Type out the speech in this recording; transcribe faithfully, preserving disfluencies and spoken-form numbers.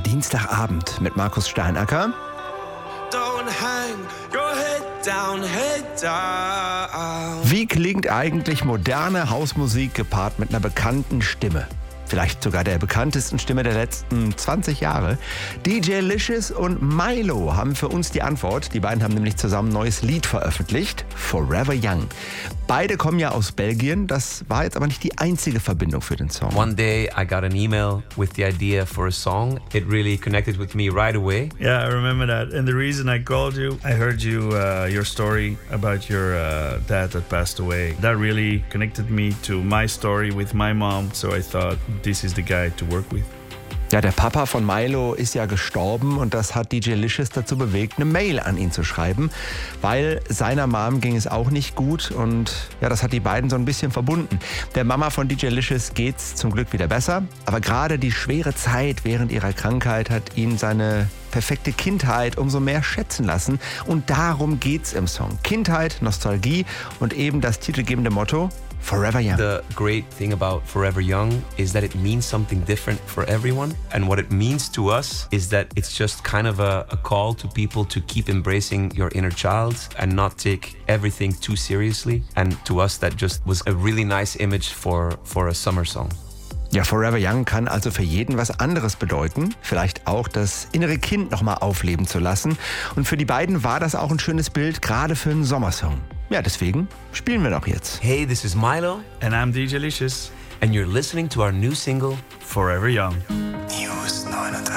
Dienstagabend mit Markus Steinacker. Don't hang your head down, head down. Wie klingt eigentlich moderne Hausmusik gepaart mit einer bekannten Stimme? Vielleicht sogar der bekanntesten Stimme der letzten zwanzig Jahre. D J Licious und Mylo haben für uns die Antwort. Die beiden haben nämlich zusammen ein neues Lied veröffentlicht, Forever Young. Beide kommen ja aus Belgien. Das war jetzt aber nicht die einzige Verbindung für den Song. One day I got an email with the idea for a song. It really connected with me right away. Yeah, I remember that. And the reason I called you, I heard you, uh, your story about your uh, dad that passed away. That really connected me to my story with my mom. So I thought, this is the guy to work with. Ja, der Papa von Mylo ist ja gestorben und das hat D J Licious dazu bewegt, eine Mail an ihn zu schreiben, weil seiner Mom ging es auch nicht gut und ja, das hat die beiden so ein bisschen verbunden. Der Mama von D J Licious geht's zum Glück wieder besser, aber gerade die schwere Zeit während ihrer Krankheit hat ihn seine perfekte Kindheit umso mehr schätzen lassen und darum geht's im Song. Kindheit, Nostalgie und eben das titelgebende Motto Forever Young. The great thing about Forever Young is that it means something different for everyone. And what it means to us is that it's just kind of a, a call to people to keep embracing your inner child and not take everything too seriously. And to us, that just was a really nice image for, for a summer song. Ja, Forever Young kann also für jeden was anderes bedeuten. Vielleicht auch das innere Kind nochmal aufleben zu lassen. Und für die beiden war das auch ein schönes Bild, gerade für einen Sommersong. Ja, deswegen spielen wir doch jetzt. Hey, this is Mylo. And I'm D J Licious. And you're listening to our new single, Forever Young. You